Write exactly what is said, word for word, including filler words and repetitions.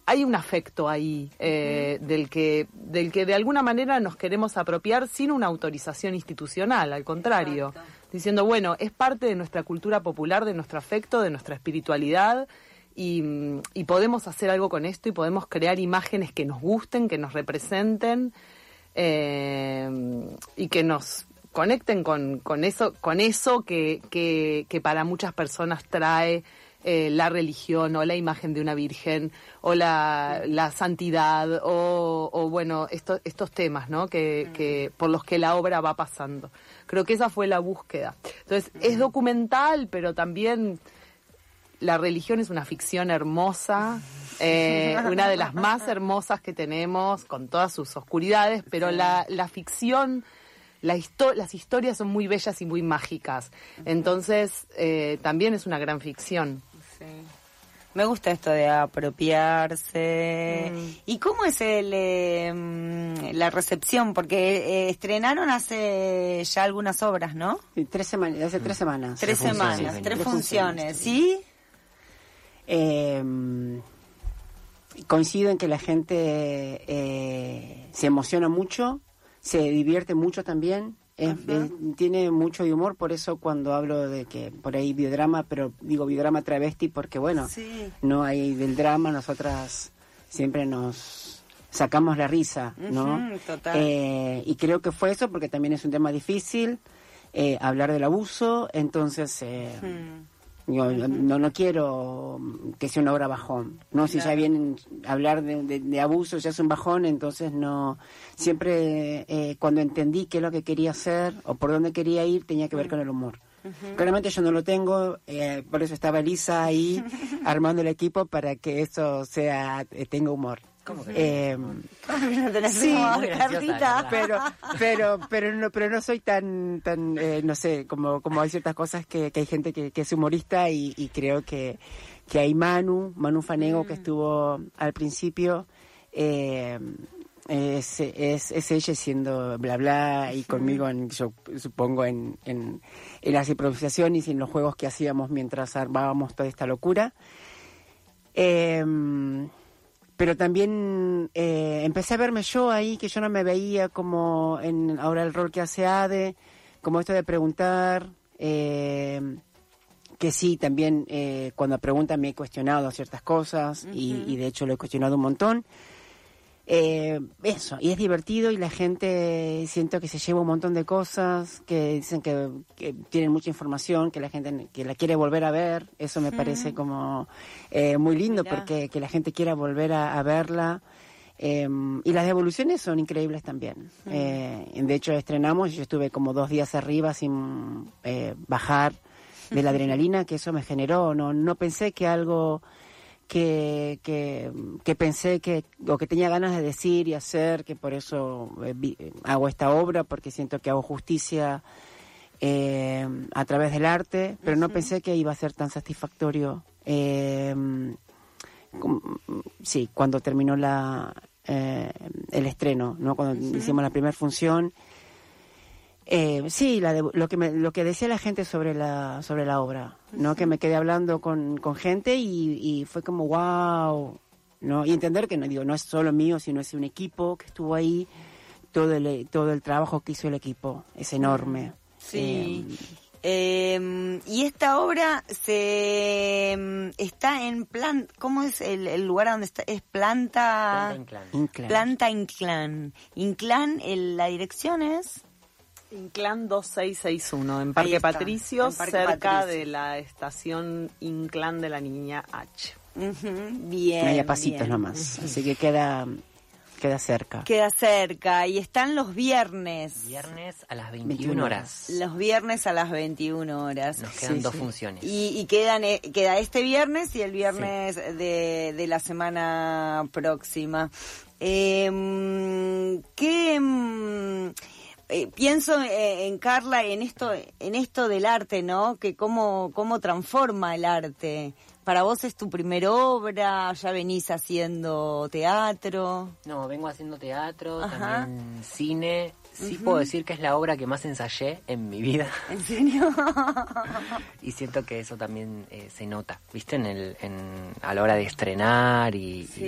hay un afecto ahí eh, uh-huh. del que del que de alguna manera nos queremos apropiar sin una autorización institucional, al contrario, exacto. diciendo, bueno, es parte de nuestra cultura popular, de nuestro afecto, de nuestra espiritualidad, y, y podemos hacer algo con esto y podemos crear imágenes que nos gusten, que nos representen eh, y que nos conecten con, con eso, con eso que, que, que para muchas personas trae Eh, la religión o la imagen de una virgen o la, la santidad o, o bueno, esto, estos temas, ¿no? Que, que por los que la obra va pasando. Creo que esa fue la búsqueda. Entonces, es documental, pero también la religión es una ficción hermosa, eh, una de las más hermosas que tenemos, con todas sus oscuridades, pero la, la ficción... La histo- las historias son muy bellas y muy mágicas. Entonces, eh, también es una gran ficción. Sí. Me gusta esto de apropiarse. Mm. ¿Y cómo es el eh, la recepción? Porque eh, estrenaron hace ya algunas obras, ¿no? Sí, tres semanas, hace tres semanas. Tres tres semanas, funciones, tres tres funciones, funciones, ¿sí? Eh, coincido en que la gente eh, se emociona mucho, se divierte mucho también, es, es, tiene mucho de humor, por eso cuando hablo de que por ahí biodrama, pero digo biodrama travesti porque bueno, sí. no hay del drama, nosotras siempre nos sacamos la risa, ¿no? Uh-huh, total. Eh, y creo que fue eso porque también es un tema difícil, eh, hablar del abuso, entonces... Eh, uh-huh. Yo uh-huh. no no quiero que sea una obra bajón, no, si claro. ya vienen a hablar de, de, de abuso ya es un bajón, entonces no, siempre eh, cuando entendí qué es lo que quería hacer o por dónde quería ir tenía que ver uh-huh. con el humor. Uh-huh. Claramente yo no lo tengo, eh, por eso estaba Elisa ahí armando el equipo para que eso sea eh, tenga humor. ¿Cómo que eh, no tenés sí, humor, Carlita? pero pero pero no pero no soy tan tan eh, no sé, como como hay ciertas cosas que, que hay gente que, que es humorista y, y creo que que hay Manu Manu Fanego mm. que estuvo al principio eh, es, es es ella siendo bla bla y conmigo en, yo supongo en, en en las improvisaciones y en los juegos que hacíamos mientras armábamos toda esta locura. eh, Pero también eh, empecé a verme yo ahí, que yo no me veía como en ahora el rol que hace Ade, como esto de preguntar, eh, que sí, también eh, cuando preguntan me he cuestionado ciertas cosas, uh-huh. y, y de hecho lo he cuestionado un montón. Eh, eso, y es divertido y la gente siento que se lleva un montón de cosas, que dicen que, que tienen mucha información, que la gente que la quiere volver a ver, eso me mm. parece como eh, muy lindo. Mirá. Porque que la gente quiera volver a, a verla. Eh, y las devoluciones son increíbles también. Mm. Eh, de hecho estrenamos y yo estuve como dos días arriba sin eh, bajar de la adrenalina que eso me generó. No, no pensé que algo... Que, que, que pensé que, o que tenía ganas de decir y hacer, que por eso eh, vi, hago esta obra, porque siento que hago justicia eh, a través del arte, pero uh-huh. no pensé que iba a ser tan satisfactorio. Eh, com, sí, cuando terminó la eh, el estreno, ¿no? Cuando uh-huh. hicimos la primera función. Eh, sí, la de, lo que me, lo que decía la gente sobre la sobre la obra, ¿no? Uh-huh. Que me quedé hablando con, con gente y, y fue como wow, ¿no? Y entender que no digo no es solo mío, sino es un equipo que estuvo ahí, todo el todo el trabajo que hizo el equipo es enorme. Sí. Eh, eh, y esta obra se está en plan, ¿cómo es el, el lugar donde está? Es planta Planta Inclán. Planta Inclán. Inclán, el, la dirección es Inclán dos seis seis uno, en Parque Patricios, en Parque cerca Patricio. De la estación Inclán de la Niña H. Uh-huh. Bien, hay a pasitos bien. nomás, uh-huh. así que queda queda cerca. Queda cerca y están los viernes. Viernes a las veintiuna horas. Los viernes a las veintiuna horas. Nos quedan sí, dos sí. funciones. Y, y quedan eh, queda este viernes y el viernes sí. de, de la semana próxima. Eh, ¿Qué...? Eh, pienso eh, en Carla en esto en esto del arte, ¿no? Que cómo cómo transforma el arte. Para vos es tu primera obra, ya venís haciendo teatro. No, vengo haciendo teatro, Ajá. también cine. Sí Uh-huh. puedo decir que es la obra que más ensayé en mi vida. ¿En serio? Y siento que eso también eh, se nota, ¿viste? En el en a la hora de estrenar y, sí.